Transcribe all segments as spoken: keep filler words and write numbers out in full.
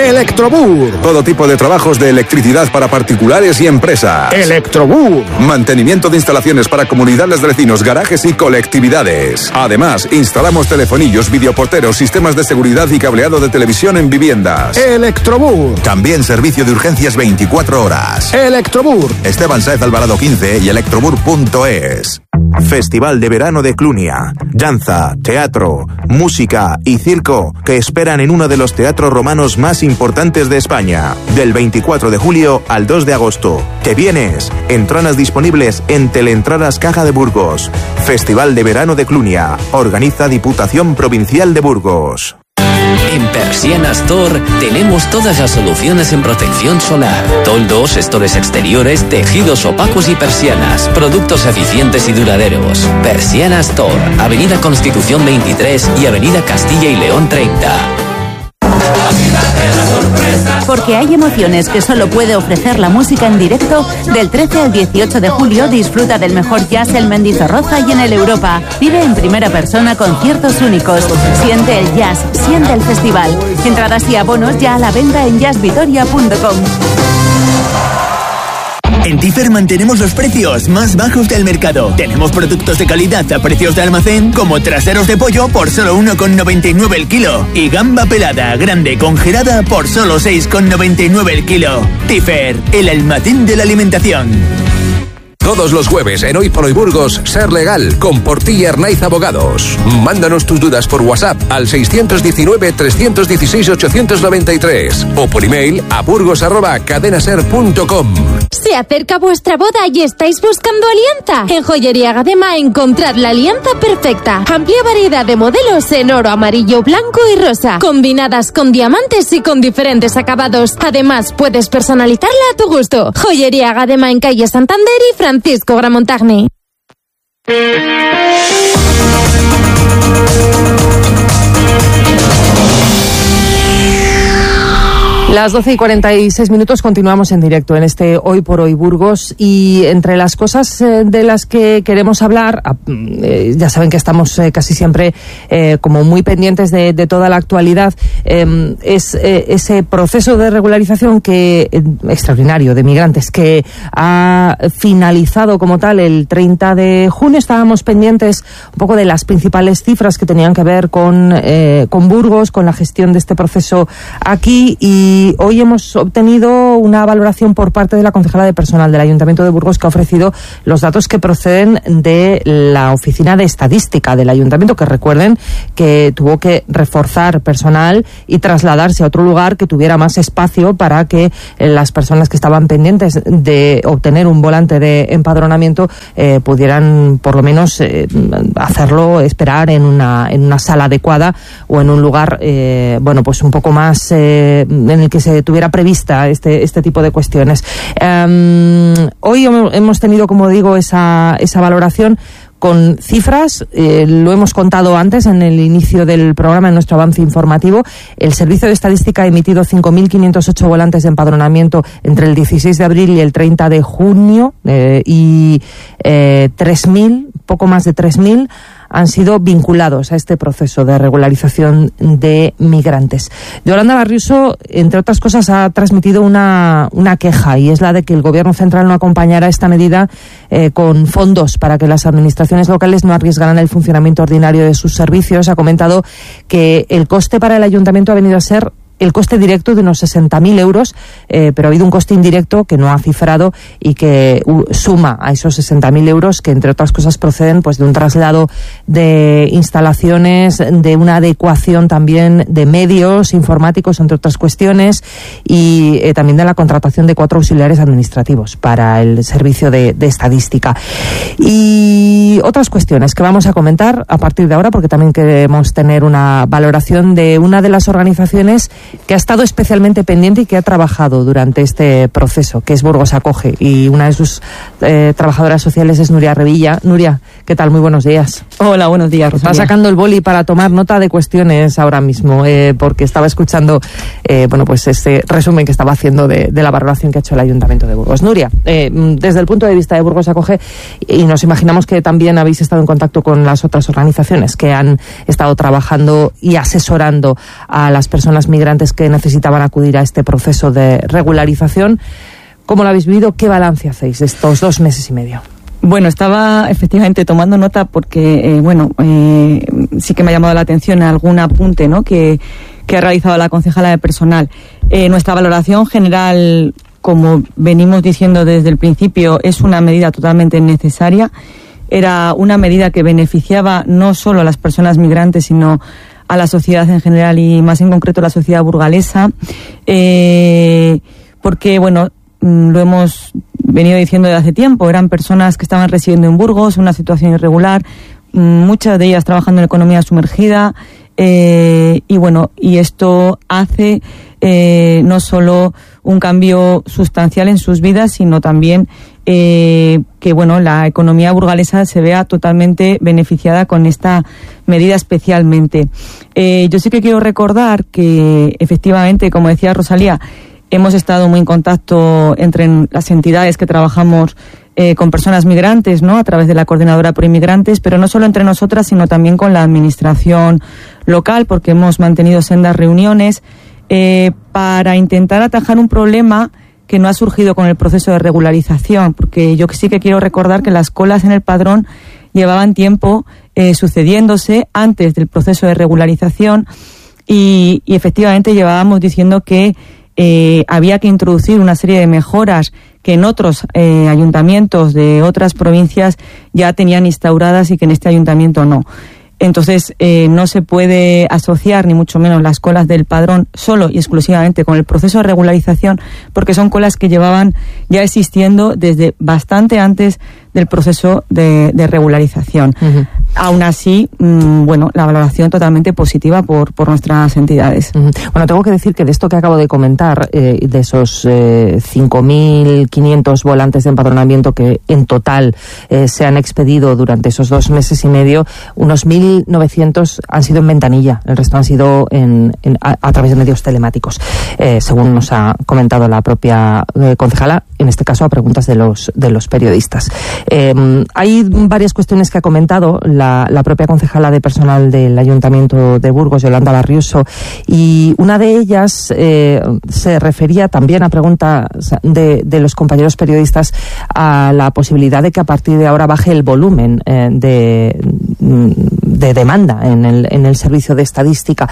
Electrobur. Todo tipo de trabajos de electricidad para particulares y empresas. Electrobur. Mantenimiento de instalaciones para comunidades de vecinos, garajes y colectividades. Además, instalamos telefonillos, videoporteros, sistemas de seguridad y cableado de televisión en viviendas. Electrobur. También servicio de urgencias veinticuatro horas. Electrobur. Esteban Sáez Alvarado quince y electrobur punto es. Festival de Verano de Clunia. Danza, teatro, música y circo que esperan en uno de los teatros romanos más importantes de España. Del veinticuatro de julio al dos de agosto. ¿Te vienes? Entradas disponibles en Teleentradas Caja de Burgos. Festival de Verano de Clunia. Organiza Diputación Provincial de Burgos. En Persiana Store tenemos todas las soluciones en protección solar, toldos, estores exteriores, tejidos opacos y persianas, productos eficientes y duraderos. Persiana Store, Avenida Constitución veintitrés y Avenida Castilla y León treinta. Porque hay emociones que solo puede ofrecer la música en directo. Del trece al dieciocho de julio disfruta del mejor jazz en Mendizorroza y en el Europa. Vive en primera persona conciertos únicos. Siente el jazz, siente el festival. Entradas y abonos ya a la venta en jazz vitoria punto com. En Tifer mantenemos los precios más bajos del mercado. Tenemos productos de calidad a precios de almacén, como traseros de pollo por solo uno con noventa y nueve el kilo y gamba pelada grande congelada por solo seis con noventa y nueve el kilo. Tifer, el almacén de la alimentación. Todos los jueves en Hoy por Hoy Burgos, Ser Legal, con Portilla Arnaiz Abogados. Mándanos tus dudas por WhatsApp al seiscientos diecinueve, trescientos dieciséis, ochocientos noventa y tres o por email a burgos arroba cadenaser punto com. ¿Se acerca vuestra boda y estáis buscando alianza? En Joyería Gadema encontrad la alianza perfecta. Amplia variedad de modelos en oro, amarillo, blanco y rosa, combinadas con diamantes y con diferentes acabados. Además, puedes personalizarla a tu gusto. Joyería Gadema en calle Santander y Francisco Gramontagni. Las doce y cuarenta y seis minutos continuamos en directo en este Hoy por Hoy Burgos, y entre las cosas eh, de las que queremos hablar, eh, ya saben que estamos eh, casi siempre eh, como muy pendientes de, de toda la actualidad, eh, es eh, ese proceso de regularización que eh, extraordinario de migrantes que ha finalizado como tal el treinta de junio. Estábamos pendientes un poco de las principales cifras que tenían que ver con, eh, con Burgos, con la gestión de este proceso aquí, y Y hoy hemos obtenido una valoración por parte de la concejala de personal del Ayuntamiento de Burgos, que ha ofrecido los datos que proceden de la Oficina de Estadística del Ayuntamiento, que recuerden que tuvo que reforzar personal y trasladarse a otro lugar que tuviera más espacio para que las personas que estaban pendientes de obtener un volante de empadronamiento eh, pudieran por lo menos eh, hacerlo, esperar en una, en una sala adecuada o en un lugar eh, bueno, pues un poco más eh, en el que se tuviera prevista este este tipo de cuestiones. Um, hoy hemos tenido, como digo, esa esa valoración con cifras, eh, lo hemos contado antes en el inicio del programa, en nuestro avance informativo. El Servicio de Estadística ha emitido cinco mil quinientos ocho volantes de empadronamiento entre el dieciséis de abril y el treinta de junio, eh, y eh, tres mil, poco más de tres mil, han sido vinculados a este proceso de regularización de migrantes. Yolanda Barriuso, entre otras cosas, ha transmitido una, una queja, y es la de que el Gobierno central no acompañará esta medida eh, con fondos para que las administraciones locales no arriesgaran el funcionamiento ordinario de sus servicios. Ha comentado que el coste para el Ayuntamiento ha venido a ser el coste directo de unos sesenta mil euros, eh, pero ha habido un coste indirecto que no ha cifrado y que uh, suma a esos sesenta mil euros, que entre otras cosas proceden pues de un traslado de instalaciones, de una adecuación también de medios informáticos, entre otras cuestiones, y eh, también de la contratación de cuatro auxiliares administrativos para el servicio de, de estadística. Y otras cuestiones que vamos a comentar a partir de ahora, porque también queremos tener una valoración de una de las organizaciones que ha estado especialmente pendiente y que ha trabajado durante este proceso, que es Burgos Acoge, y una de sus eh, trabajadoras sociales es Nuria Revilla. Nuria, ¿qué tal? Muy buenos días. Hola, buenos días, Rosalía. Está sacando el boli para tomar nota de cuestiones ahora mismo, eh, porque estaba escuchando eh, bueno, pues este resumen que estaba haciendo de, de la valoración que ha hecho el Ayuntamiento de Burgos. Nuria, eh, desde el punto de vista de Burgos Acoge, y nos imaginamos que también habéis estado en contacto con las otras organizaciones que han estado trabajando y asesorando a las personas migrantes migrantes que necesitaban acudir a este proceso de regularización. ¿Cómo lo habéis vivido? ¿Qué balance hacéis de estos dos meses y medio? Bueno, estaba efectivamente tomando nota porque, eh, bueno, eh, sí que me ha llamado la atención algún apunte, ¿no?, que, que ha realizado la concejala de personal. Eh, nuestra valoración general, como venimos diciendo desde el principio, es una medida totalmente necesaria. Era una medida que beneficiaba no solo a las personas migrantes, sino a la sociedad en general y más en concreto a la sociedad burgalesa, eh, porque, bueno, lo hemos venido diciendo desde hace tiempo, eran personas que estaban residiendo en Burgos, una situación irregular, muchas de ellas trabajando en economía sumergida, eh, y bueno, y esto hace eh, no solo un cambio sustancial en sus vidas, sino también eh, que bueno, la economía burgalesa se vea totalmente beneficiada con esta medida especialmente. Eh, yo sí que quiero recordar que efectivamente, como decía Rosalía, hemos estado muy en contacto entre las entidades que trabajamos eh, con personas migrantes, ¿no?, a través de la Coordinadora por Inmigrantes, pero no solo entre nosotras, sino también con la administración local, porque hemos mantenido sendas reuniones eh, para intentar atajar un problema que no ha surgido con el proceso de regularización, porque yo sí que quiero recordar que las colas en el padrón llevaban tiempo eh, sucediéndose antes del proceso de regularización y, y efectivamente llevábamos diciendo que Eh, había que introducir una serie de mejoras que en otros eh, ayuntamientos de otras provincias ya tenían instauradas y que en este ayuntamiento no. Entonces, eh, no se puede asociar ni mucho menos las colas del padrón solo y exclusivamente con el proceso de regularización, porque son colas que llevaban ya existiendo desde bastante antes del proceso de, de regularización. Uh-huh. Aún así, mmm, bueno, la valoración totalmente positiva por, por nuestras entidades. Uh-huh. Bueno, tengo que decir que de esto que acabo de comentar, eh, de esos eh, cinco mil quinientos volantes de empadronamiento que en total eh, se han expedido durante esos dos meses y medio, unos mil novecientos han sido en ventanilla, el resto han sido en, en, a, a través de medios telemáticos, eh, según nos ha comentado la propia eh, concejala, en este caso a preguntas de los, de los periodistas. Eh, hay varias cuestiones que ha comentado la, la propia concejala de personal del Ayuntamiento de Burgos, Yolanda Barriuso, y una de ellas eh, se refería también a preguntas de, de los compañeros periodistas a la posibilidad de que a partir de ahora baje el volumen eh, de, de demanda en el, en el servicio de estadística.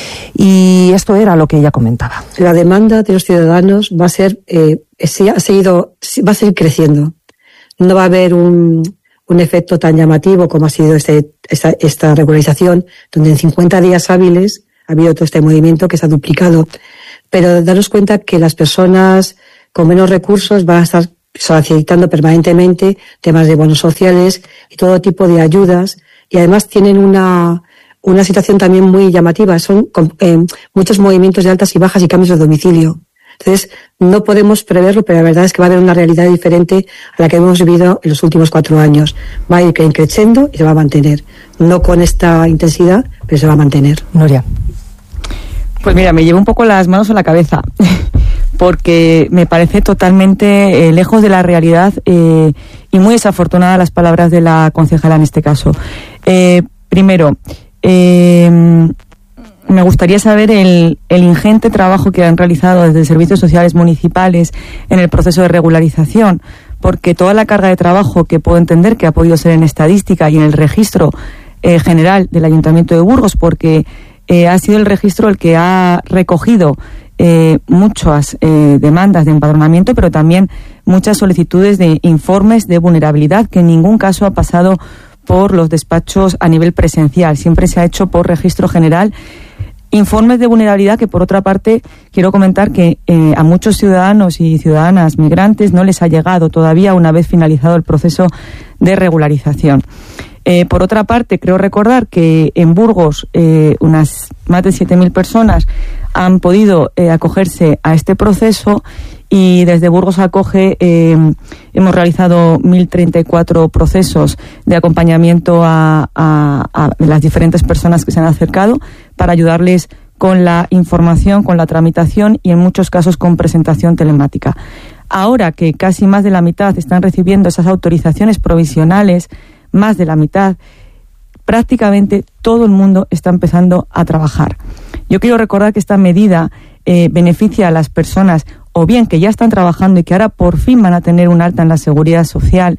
Y esto era lo que ella comentaba. La demanda de los ciudadanos va a ser, eh, ha seguido, va a seguir creciendo. No va a haber un, un efecto tan llamativo como ha sido este, esta, esta regularización, donde en cincuenta días hábiles ha habido todo este movimiento que se ha duplicado. Pero daros cuenta que las personas con menos recursos van a estar solicitando permanentemente temas de bonos sociales y todo tipo de ayudas, y además tienen una, una situación también muy llamativa. Son eh, muchos movimientos de altas y bajas y cambios de domicilio. Entonces, no podemos preverlo, pero la verdad es que va a haber una realidad diferente a la que hemos vivido en los últimos cuatro años. Va a ir creciendo y se va a mantener. No con esta intensidad, pero se va a mantener. Nuria. Pues mira, me llevo un poco las manos a la cabeza, porque me parece totalmente eh, lejos de la realidad eh, y muy desafortunada las palabras de la concejala en este caso. Eh, primero, eh, me gustaría saber el, el ingente trabajo que han realizado desde servicios sociales municipales en el proceso de regularización, porque toda la carga de trabajo que puedo entender que ha podido ser en estadística y en el registro eh, general del Ayuntamiento de Burgos, porque eh, ha sido el registro el que ha recogido eh, muchas eh, demandas de empadronamiento, pero también muchas solicitudes de informes de vulnerabilidad que en ningún caso ha pasado por los despachos a nivel presencial, siempre se ha hecho por registro general. Informes de vulnerabilidad que, por otra parte, quiero comentar que eh, a muchos ciudadanos y ciudadanas migrantes no les ha llegado todavía una vez finalizado el proceso de regularización. Eh, por otra parte, creo recordar que en Burgos eh, unas más de siete mil personas han podido eh, acogerse a este proceso, y desde Burgos Acoge eh, hemos realizado mil treinta y cuatro procesos de acompañamiento a, a, a las diferentes personas que se han acercado para ayudarles con la información, con la tramitación y en muchos casos con presentación telemática. Ahora que casi más de la mitad están recibiendo esas autorizaciones provisionales, más de la mitad, prácticamente todo el mundo está empezando a trabajar. Yo quiero recordar que esta medida eh, beneficia a las personas, o bien que ya están trabajando y que ahora por fin van a tener un alta en la seguridad social,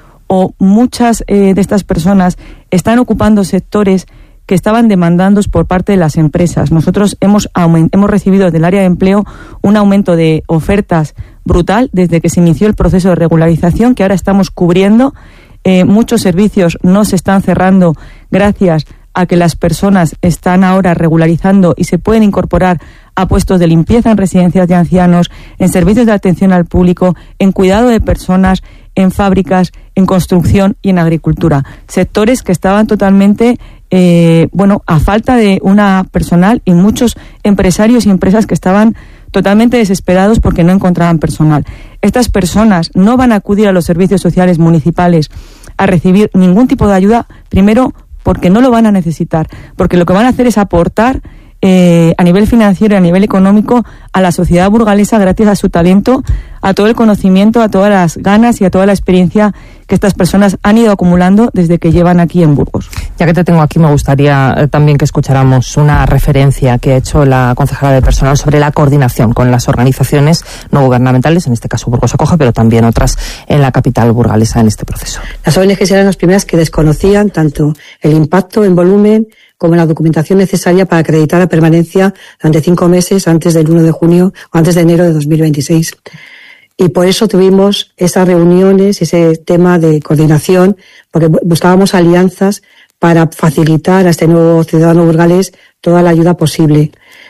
o muchas eh, de estas personas están ocupando sectores que estaban demandados por parte de las empresas. Nosotros hemos, aument- hemos recibido del área de empleo un aumento de ofertas brutal desde que se inició el proceso de regularización, que ahora estamos cubriendo. Eh, muchos servicios no se están cerrando gracias a que las personas están ahora regularizando y se pueden incorporar a puestos de limpieza en residencias de ancianos, en servicios de atención al público, en cuidado de personas, en fábricas, en construcción y en agricultura. Sectores que estaban totalmente, eh, bueno, a falta de una personal, y muchos empresarios y empresas que estaban totalmente desesperados porque no encontraban personal. Estas personas no van a acudir a los servicios sociales municipales a recibir ningún tipo de ayuda, primero porque no lo van a necesitar, porque lo que van a hacer es aportar eh, a nivel financiero y a nivel económico a la sociedad burgalesa gracias a su talento, a todo el conocimiento, a todas las ganas y a toda la experiencia que estas personas han ido acumulando desde que llevan aquí en Burgos. Ya que te tengo aquí, me gustaría eh, también que escucháramos una referencia que ha hecho la concejala de personal sobre la coordinación con las organizaciones no gubernamentales, en este caso Burgos Acoge, pero también otras en la capital burgalesa en este proceso. Las O N Ges eran las primeras que desconocían tanto el impacto en volumen como la documentación necesaria para acreditar la permanencia durante cinco meses antes del uno de junio o antes de enero de dos mil veintiséis. Y por eso tuvimos esas reuniones, ese tema de coordinación, porque buscábamos alianzas para facilitar a este nuevo ciudadano burgalés toda la ayuda posible.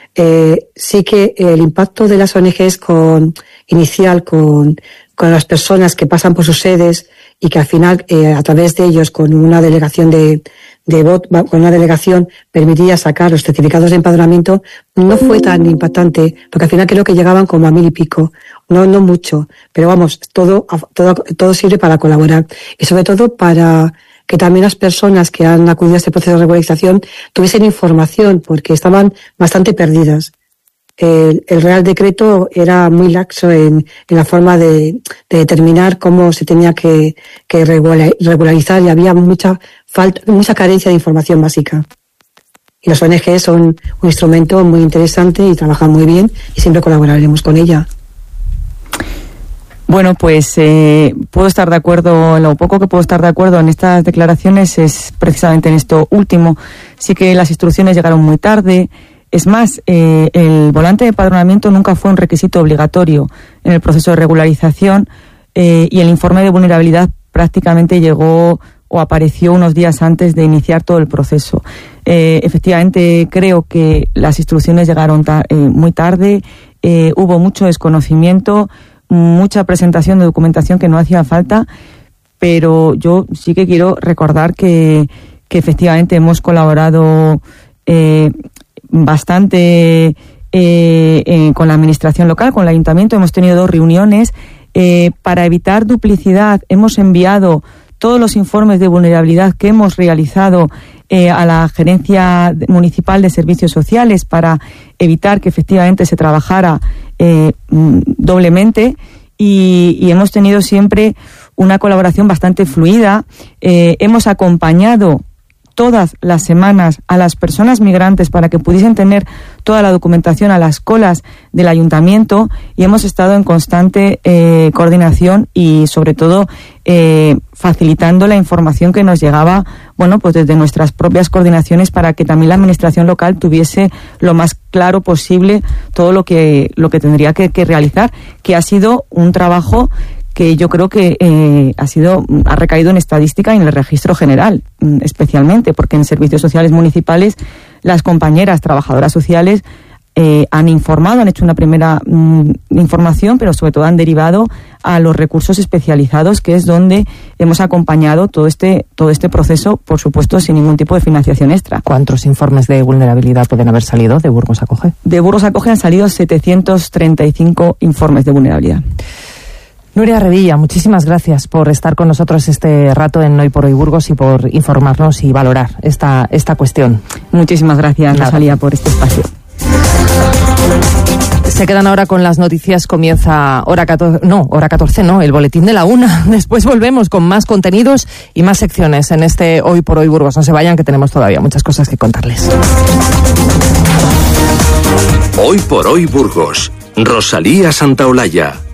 Eh, sí que el impacto de las O N Ges con, inicial con, con las personas que pasan por sus sedes y que al final, eh, a través de ellos, con una delegación de, de voto, con una delegación permitía sacar los certificados de empadronamiento, no fue tan impactante, porque al final creo que llegaban como a mil y pico. No, no mucho, pero vamos, todo, todo, todo sirve para colaborar. Y sobre todo para que también las personas que han acudido a este proceso de regularización tuviesen información, porque estaban bastante perdidas. El, el Real Decreto era muy laxo en, en la forma de, de determinar cómo se tenía que, que regularizar, y había mucha falta, mucha carencia de información básica. Y las O N Ges son un instrumento muy interesante y trabajan muy bien, y siempre colaboraremos con ella. Bueno, pues eh, puedo estar de acuerdo, lo poco que puedo estar de acuerdo en estas declaraciones es precisamente en esto último. Sí que las instrucciones llegaron muy tarde. Es más, eh, el volante de empadronamiento nunca fue un requisito obligatorio en el proceso de regularización, eh, y el informe de vulnerabilidad prácticamente llegó o apareció unos días antes de iniciar todo el proceso. Eh, efectivamente, creo que las instrucciones llegaron ta- eh, muy tarde, eh, hubo mucho desconocimiento, mucha presentación de documentación que no hacía falta, pero yo sí que quiero recordar que, que efectivamente hemos colaborado eh, bastante eh, eh, con la administración local, con el ayuntamiento. Hemos tenido dos reuniones eh, para evitar duplicidad. Hemos enviado todos los informes de vulnerabilidad que hemos realizado eh, a la Gerencia Municipal de Servicios Sociales para evitar que efectivamente se trabajara eh, doblemente, y, y hemos tenido siempre una colaboración bastante fluida. Eh, hemos acompañado todas las semanas a las personas migrantes para que pudiesen tener toda la documentación a las colas del ayuntamiento, y hemos estado en constante eh, coordinación y sobre todo eh, facilitando la información que nos llegaba, bueno, pues desde nuestras propias coordinaciones, para que también la administración local tuviese lo más claro posible todo lo que lo que tendría que, que realizar, que ha sido un trabajo que yo creo que eh, ha sido ha recaído en estadística y en el registro general, especialmente porque en servicios sociales municipales las compañeras trabajadoras sociales eh, han informado, han hecho una primera mm, información, pero sobre todo han derivado a los recursos especializados, que es donde hemos acompañado todo este todo este proceso, por supuesto, sin ningún tipo de financiación extra. ¿Cuántos informes de vulnerabilidad pueden haber salido de Burgos Acoge? De Burgos Acoge han salido setecientos treinta y cinco informes de vulnerabilidad. Nuria Revilla, muchísimas gracias por estar con nosotros este rato en Hoy por Hoy Burgos y por informarnos y valorar esta, esta cuestión. Muchísimas gracias, Rosalía, por este espacio. Se quedan ahora con las noticias. Comienza hora catorce, no, hora catorce no, el boletín de la una. Después volvemos con más contenidos y más secciones en este Hoy por Hoy Burgos. No se vayan, que tenemos todavía muchas cosas que contarles. Hoy por hoy Burgos. Rosalía Santaolalla.